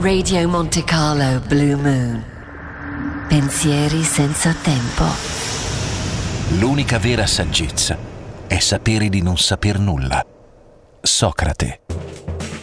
Radio Monte Carlo Blue Moon. Pensieri senza tempo. L'unica vera saggezza è sapere di non saper nulla. Socrate.